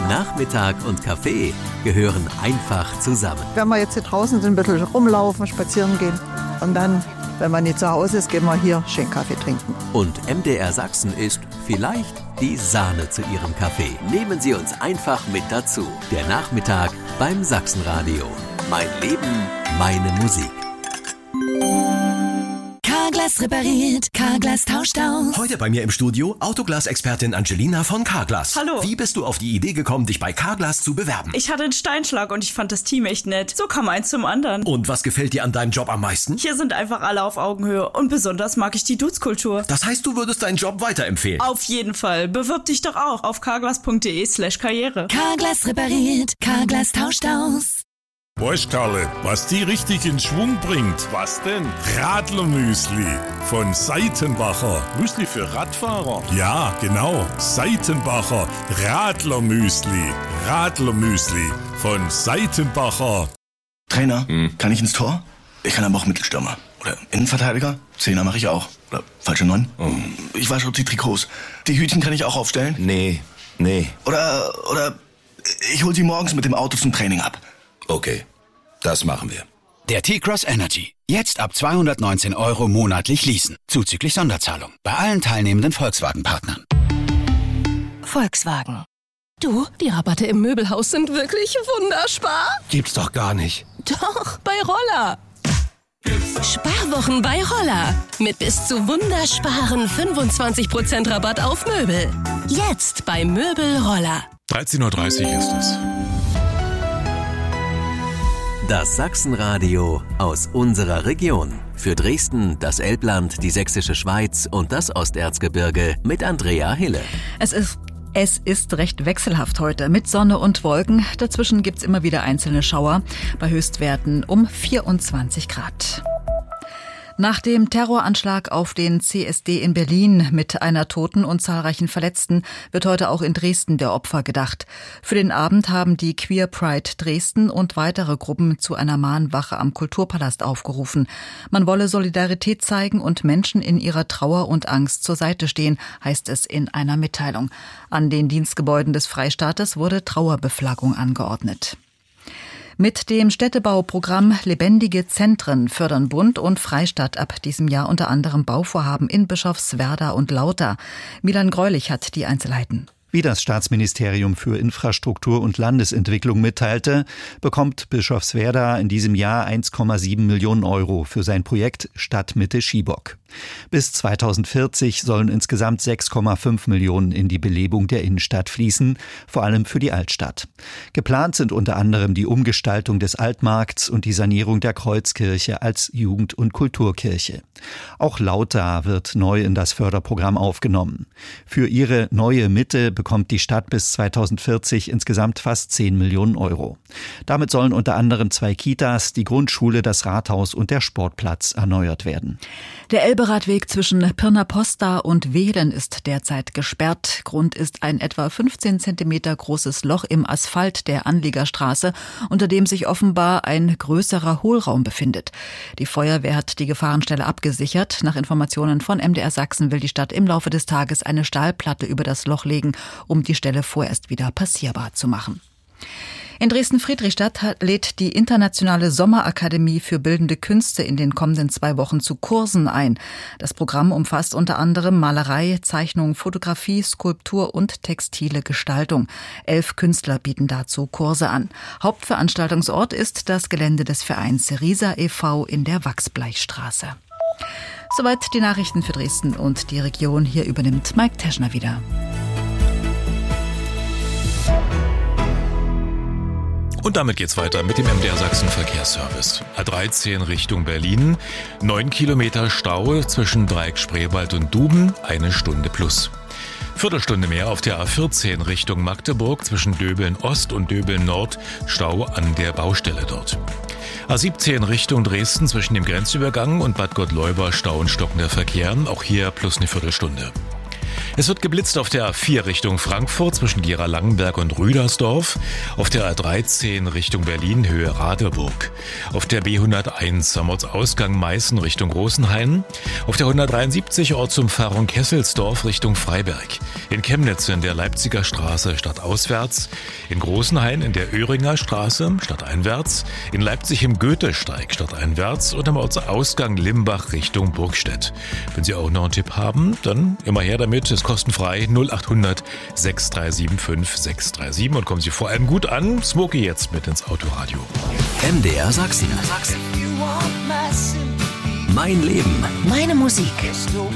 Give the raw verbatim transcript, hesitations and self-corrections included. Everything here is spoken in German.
Nachmittag und Kaffee gehören einfach zusammen. Wenn wir jetzt hier draußen sind, ein bisschen rumlaufen, spazieren gehen und dann, wenn man nicht zu Hause ist, gehen wir hier schön Kaffee trinken. Und M D R Sachsen ist vielleicht die Sahne zu Ihrem Kaffee. Nehmen Sie uns einfach mit dazu. Der Nachmittag beim Sachsenradio. Mein Leben, meine Musik. Carglass repariert, Carglass tauscht aus. Heute bei mir im Studio Autoglas-Expertin Angelina von Carglass. Hallo. Wie bist du auf die Idee gekommen, dich bei Carglass zu bewerben? Ich hatte einen Steinschlag und ich fand das Team echt nett. So kam eins zum anderen. Und was gefällt dir an deinem Job am meisten? Hier sind einfach alle auf Augenhöhe und besonders mag ich die Dudes-Kultur. Das heißt, du würdest deinen Job weiterempfehlen? Auf jeden Fall. Bewirb dich doch auch auf carglass.de slash karriere. Carglass repariert, Carglass tauscht aus. Weißt Karle, was die richtig in Schwung bringt? Was denn? Radlermüsli von Seitenbacher. Müsli für Radfahrer? Ja, genau. Seitenbacher Radlermüsli. Radlermüsli von Seitenbacher. Trainer, hm. kann ich ins Tor? Ich kann aber auch Mittelstürmer. Oder Innenverteidiger? Zehner mache ich auch. Oder falsche Neun? Oh. Ich wasche die Trikots. Die Hütchen kann ich auch aufstellen? Nee, nee. Oder, oder ich hol sie morgens mit dem Auto zum Training ab. Okay, das machen wir. Der T-Cross Energy. Jetzt ab zweihundertneunzehn Euro monatlich leasen. Zuzüglich Sonderzahlung. Bei allen teilnehmenden Volkswagen-Partnern. Volkswagen. Du, die Rabatte im Möbelhaus sind wirklich wunderspar. Gibt's doch gar nicht. Doch, bei Roller. Sparwochen bei Roller. Mit bis zu wundersparen fünfundzwanzig Prozent Rabatt auf Möbel. Jetzt bei Möbel Roller. dreizehn Uhr dreißig ist es. Das Sachsenradio aus unserer Region. Für Dresden, das Elbland, die Sächsische Schweiz und das Osterzgebirge mit Andrea Hille. Es ist Es ist recht wechselhaft heute mit Sonne und Wolken. Dazwischen gibt's immer wieder einzelne Schauer bei Höchstwerten um vierundzwanzig Grad. Nach dem Terroranschlag auf den C S D in Berlin mit einer Toten und zahlreichen Verletzten wird heute auch in Dresden der Opfer gedacht. Für den Abend haben die Queer Pride Dresden und weitere Gruppen zu einer Mahnwache am Kulturpalast aufgerufen. Man wolle Solidarität zeigen und Menschen in ihrer Trauer und Angst zur Seite stehen, heißt es in einer Mitteilung. An den Dienstgebäuden des Freistaates wurde Trauerbeflaggung angeordnet. Mit dem Städtebauprogramm Lebendige Zentren fördern Bund und Freistaat ab diesem Jahr unter anderem Bauvorhaben in Bischofswerda und Lauter. Milan Greulich hat die Einzelheiten. Wie das Staatsministerium für Infrastruktur und Landesentwicklung mitteilte, bekommt Bischofswerda in diesem Jahr eins Komma sieben Millionen Euro für sein Projekt Stadtmitte Schiebock. Bis zweitausendvierzig sollen insgesamt sechs Komma fünf Millionen in die Belebung der Innenstadt fließen, vor allem für die Altstadt. Geplant sind unter anderem die Umgestaltung des Altmarkts und die Sanierung der Kreuzkirche als Jugend- und Kulturkirche. Auch Lauter wird neu in das Förderprogramm aufgenommen. Für ihre neue Mitte bekommt die Stadt bis zweitausendvierzig insgesamt fast zehn Millionen Euro. Damit sollen unter anderem zwei Kitas, die Grundschule, das Rathaus und der Sportplatz erneuert werden. Der Elberadweg zwischen Pirna Posta und Wehlen ist derzeit gesperrt. Grund ist ein etwa fünfzehn Zentimeter großes Loch im Asphalt der Anliegerstraße, unter dem sich offenbar ein größerer Hohlraum befindet. Die Feuerwehr hat die Gefahrenstelle abgesichert. Nach Informationen von M D R Sachsen will die Stadt im Laufe des Tages eine Stahlplatte über das Loch legen, um die Stelle vorerst wieder passierbar zu machen. In Dresden-Friedrichstadt lädt die Internationale Sommerakademie für Bildende Künste in den kommenden zwei Wochen zu Kursen ein. Das Programm umfasst unter anderem Malerei, Zeichnung, Fotografie, Skulptur und textile Gestaltung. Elf Künstler bieten dazu Kurse an. Hauptveranstaltungsort ist das Gelände des Vereins Risa e V in der Wachsbleichstraße. Soweit die Nachrichten für Dresden und die Region. Hier übernimmt Mike Teschner wieder. Und damit geht's weiter mit dem M D R Sachsen Verkehrsservice. A dreizehn Richtung Berlin, neun Kilometer Stau zwischen Dreieck Spreewald und Duben, eine Stunde plus. Viertelstunde mehr auf der A vierzehn Richtung Magdeburg zwischen Döbeln Ost und Döbeln Nord, Stau an der Baustelle dort. A siebzehn Richtung Dresden zwischen dem Grenzübergang und Bad Gottleuba Stau und stockender Verkehr, auch hier plus eine Viertelstunde. Es wird geblitzt auf der A vier Richtung Frankfurt zwischen Gera-Langenberg und Rüdersdorf, auf der A dreizehn Richtung Berlin Höhe Radeburg, auf der B hunderteins am Ortsausgang Meißen Richtung Rosenheim, auf der hundertdreiundsiebzig Ortsumfahrung Kesselsdorf Richtung Freiberg, in Chemnitz in der Leipziger Straße stadtauswärts, in Großenhain in der Öhringer Straße stadteinwärts, in Leipzig im Goethesteig stadteinwärts und am Ortsausgang Limbach Richtung Burgstedt. Wenn Sie auch noch einen Tipp haben, dann immer her damit, ist kostenfrei null acht hundert sechs drei sieben fünf sechs drei sieben und kommen Sie vor allem gut an. Smokey jetzt mit ins Autoradio. M D R Sachsen. Mein Leben. Meine Musik.